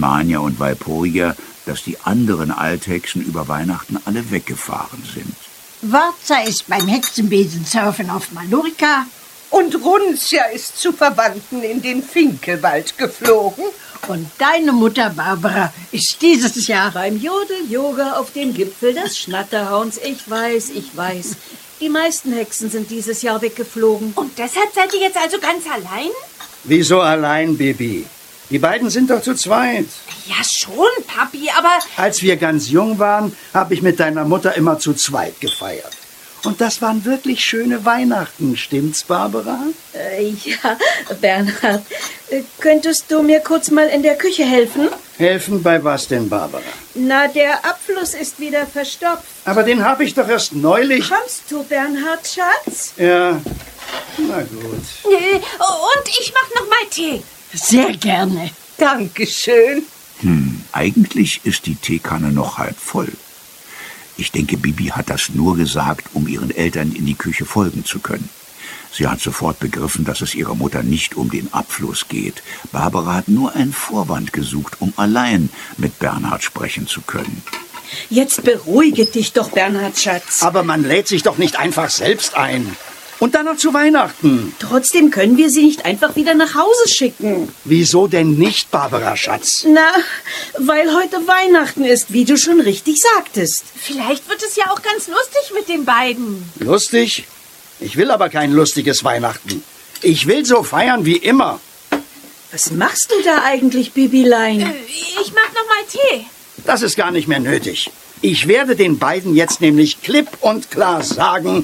Manja und Walpurgia, dass die anderen Althexen über Weihnachten alle weggefahren sind. Warza ist beim Hexenbesensurfen auf Mallorca. Und Runzia ist zu Verwandten in den Finkelwald geflogen. Und deine Mutter Barbara ist dieses Jahr beim Jodel-Yoga auf dem Gipfel des Schnatterhauns. Ich weiß. Die meisten Hexen sind dieses Jahr weggeflogen. Und deshalb seid ihr jetzt also ganz allein? Wieso allein, Bibi? Die beiden sind doch zu zweit. Ja schon, Papi, aber... Als wir ganz jung waren, habe ich mit deiner Mutter immer zu zweit gefeiert. Und das waren wirklich schöne Weihnachten, stimmt's, Barbara? Ja, Bernhard, könntest du mir kurz mal in der Küche helfen? Helfen bei was denn, Barbara? Na, der Abfluss ist wieder verstopft. Aber den habe ich doch erst neulich... Kommst du, Bernhard, Schatz? Ja, na gut. Und ich mach noch mal Tee. sehr gerne. Dankeschön. Eigentlich ist die Teekanne noch halb voll. Ich denke, Bibi hat das nur gesagt, um ihren Eltern in die Küche folgen zu können. Sie hat sofort begriffen, dass es ihrer Mutter nicht um den Abfluss geht. Barbara hat nur einen Vorwand gesucht, um allein mit Bernhard sprechen zu können. Jetzt beruhige dich doch, Bernhard, Schatz. Aber man lädt sich doch nicht einfach selbst ein. Und dann noch zu Weihnachten. Trotzdem können wir sie nicht einfach wieder nach Hause schicken. Wieso denn nicht, Barbara, Schatz? Na, weil heute Weihnachten ist, wie du schon richtig sagtest. Vielleicht wird es ja auch ganz lustig mit den beiden. Lustig? Ich will aber kein lustiges Weihnachten. Ich will so feiern wie immer. Was machst du da eigentlich, Bibilein? Ich mach noch mal Tee. Das ist gar nicht mehr nötig. Ich werde den beiden jetzt nämlich klipp und klar sagen...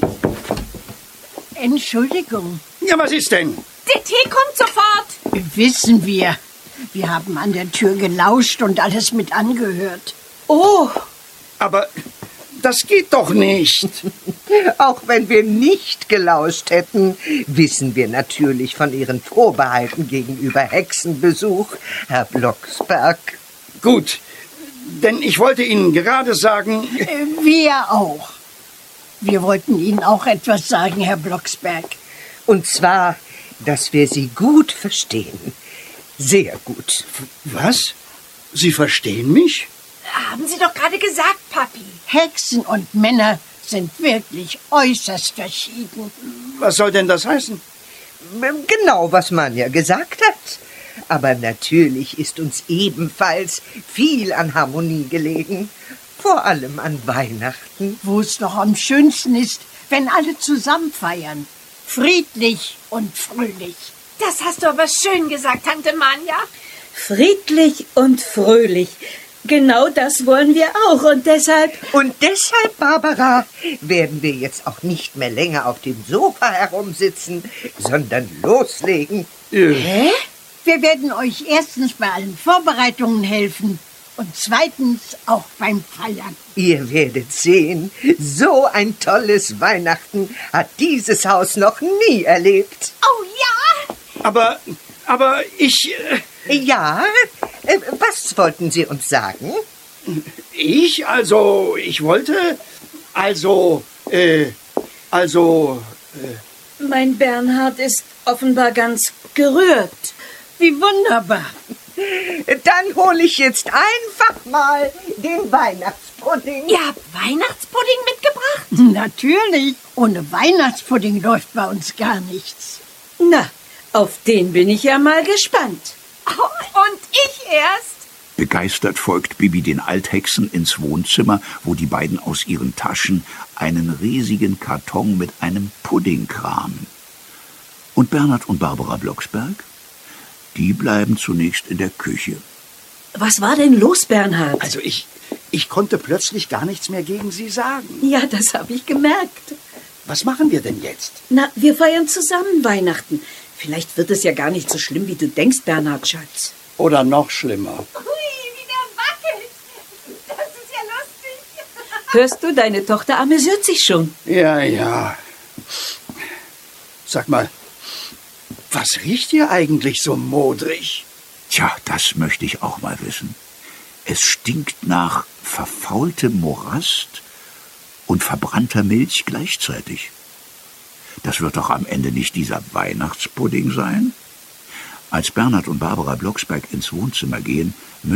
Entschuldigung. Ja, was ist denn? Der Tee kommt sofort. Wissen wir. Wir haben an der Tür gelauscht und alles mit angehört. Oh, Aber das geht doch nicht. Auch wenn wir nicht gelauscht hätten, wissen wir natürlich von Ihren Vorbehalten gegenüber Hexenbesuch, Herr Blocksberg. Gut, denn ich wollte Ihnen gerade sagen... Wir auch. Wir wollten Ihnen auch etwas sagen, Herr Blocksberg. Und zwar, dass wir Sie gut verstehen. Sehr gut. Was? Sie verstehen mich? Haben Sie doch gerade gesagt, Papi. Hexen und Männer sind wirklich äußerst verschieden. Was soll denn das heißen? Genau, was Manja gesagt hat. Aber natürlich ist uns ebenfalls viel an Harmonie gelegen. Vor allem an Weihnachten. Wo es doch am schönsten ist, wenn alle zusammen feiern. Friedlich und fröhlich. Das hast du aber schön gesagt, Tante Manja. friedlich und fröhlich. Genau das wollen wir auch und deshalb... Und deshalb, Barbara, werden wir jetzt auch nicht mehr länger auf dem Sofa herumsitzen, sondern loslegen. Hä? Wir werden euch erstens bei allen Vorbereitungen helfen und zweitens auch beim Feiern. Ihr werdet sehen, so ein tolles Weihnachten hat dieses Haus noch nie erlebt. Oh ja! Aber ich... Ja, was wollten Sie uns sagen? Ich wollte... Mein Bernhard ist offenbar ganz gerührt. Wie wunderbar. Dann hole ich jetzt einfach mal den Weihnachtspudding. Ihr habt Weihnachtspudding mitgebracht? Natürlich. Ohne Weihnachtspudding läuft bei uns gar nichts. Na, auf den bin ich ja mal gespannt. Oh, und ich erst? Begeistert folgt Bibi den Althexen ins Wohnzimmer, wo die beiden aus ihren Taschen einen riesigen Karton mit einem Pudding kramen. Und Bernhard und Barbara Blocksberg? Die bleiben zunächst in der Küche. Was war denn los, Bernhard? Also ich konnte plötzlich gar nichts mehr gegen Sie sagen. Ja, das habe ich gemerkt. Was machen wir denn jetzt? Na, wir feiern zusammen Weihnachten. Vielleicht wird es ja gar nicht so schlimm, wie du denkst, Bernhard, Schatz. Oder noch schlimmer. Hui, wie der wackelt. Das ist ja lustig. Hörst du, deine Tochter amüsiert sich schon. Ja. Sag mal, was riecht hier eigentlich so modrig? Tja, das möchte ich auch mal wissen. Es stinkt nach verfaultem Morast und verbrannter Milch gleichzeitig. Das wird doch am Ende nicht dieser Weihnachtspudding sein? Als Bernhard und Barbara Blocksberg ins Wohnzimmer gehen,